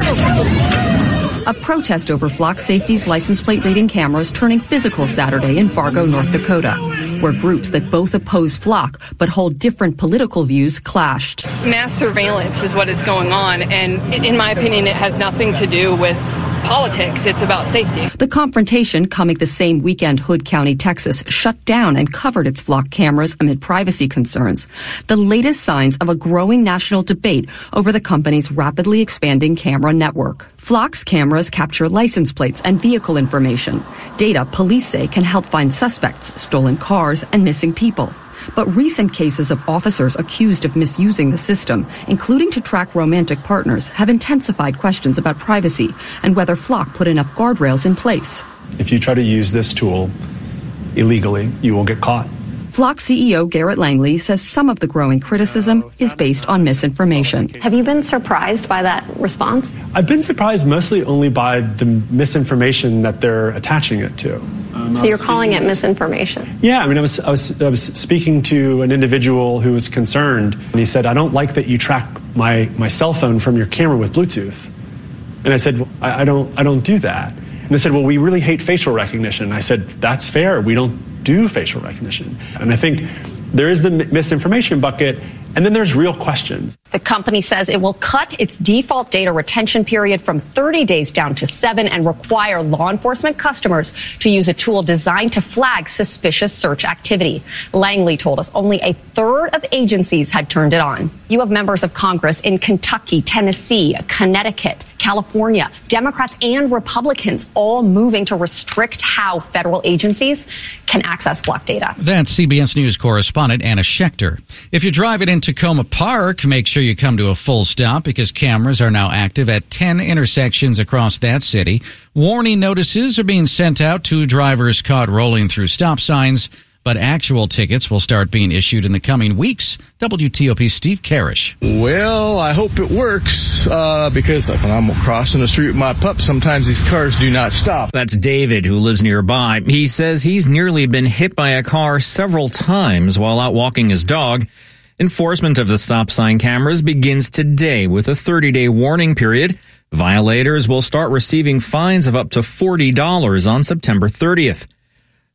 A protest over Flock Safety's license plate reading cameras turning physical Saturday in Fargo, North Dakota, where groups that both oppose Flock but hold different political views clashed. Mass surveillance is what is going on, and in my opinion, it has nothing to do with politics. It's about safety. The confrontation coming the same weekend Hood County, Texas, shut down and covered its Flock cameras amid privacy concerns. The latest signs of a growing national debate over the company's rapidly expanding camera network. Flock's cameras capture license plates and vehicle information, data police say can help find suspects, stolen cars, and missing people. But recent cases of officers accused of misusing the system, including to track romantic partners, have intensified questions about privacy and whether Flock put enough guardrails in place. If you try to use this tool illegally, you will get caught. Flock CEO Garrett Langley says some of the growing criticism is based on misinformation. Have you been surprised by that response? I've been surprised mostly only by the misinformation that they're attaching it to. So you're calling it misinformation? Yeah, I mean, I was speaking to an individual who was concerned, and he said, "I don't like that you track my cell phone from your camera with Bluetooth." And I said, well, I don't do that. And they said, "Well, we really hate facial recognition." And I said, "That's fair. We don't do facial recognition." And I think there is the misinformation bucket, and then there's real questions. The company says it will cut its default data retention period from 30 days down to 7 and require law enforcement customers to use a tool designed to flag suspicious search activity. Langley told us only a third of agencies had turned it on. You have members of Congress in Kentucky, Tennessee, Connecticut, California, Democrats and Republicans all moving to restrict how federal agencies can access Flock data. That's CBS News correspondent Anna Schechter. If you're driving in Tacoma Park, make sure you come to a full stop because cameras are now active at 10 intersections across that city. Warning notices are being sent out to drivers caught rolling through stop signs, but actual tickets will start being issued in the coming weeks. WTOP's Steve Karish. Well, I hope it works because when I'm crossing the street with my pup, sometimes these cars do not stop. That's David, who lives nearby. He says he's nearly been hit by a car several times while out walking his dog. Enforcement of the stop sign cameras begins today with a 30-day warning period. Violators will start receiving fines of up to $40 on September 30th.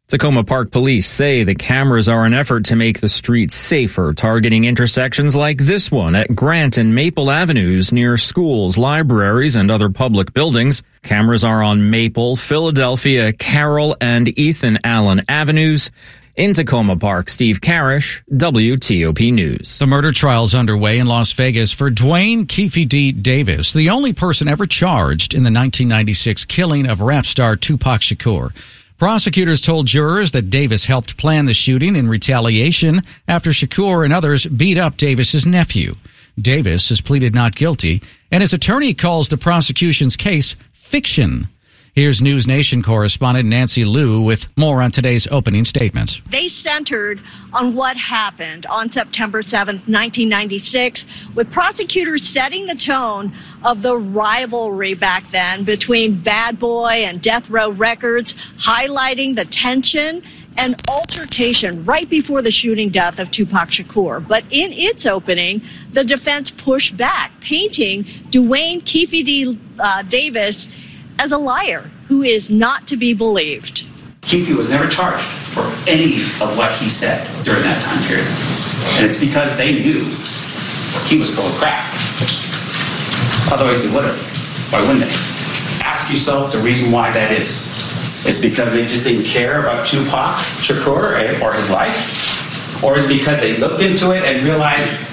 Tacoma Park police say the cameras are an effort to make the streets safer, targeting intersections like this one at Grant and Maple Avenues near schools, libraries, and other public buildings. Cameras are on Maple, Philadelphia, Carroll, and Ethan Allen Avenues. In Tacoma Park, Steve Karish, WTOP News. The murder trial's underway in Las Vegas for Dwayne Keefe D. Davis, the only person ever charged in the 1996 killing of rap star Tupac Shakur. Prosecutors told jurors that Davis helped plan the shooting in retaliation after Shakur and others beat up Davis's nephew. Davis has pleaded not guilty, and his attorney calls the prosecution's case fiction. Here's News Nation correspondent Nancy Liu with more on today's opening statements. They centered on what happened on September 7th, 1996, with prosecutors setting the tone of the rivalry back then between Bad Boy and Death Row Records, highlighting the tension and altercation right before the shooting death of Tupac Shakur. But in its opening, the defense pushed back, painting Dwayne Keefe D. Davis as a liar who is not to be believed. Keefe was never charged for any of what he said during that time period. And it's because they knew he was full of crap. Otherwise they would have. Why wouldn't they? Ask yourself the reason why that is. It's because they just didn't care about Tupac Shakur or his life? Or is it because they looked into it and realized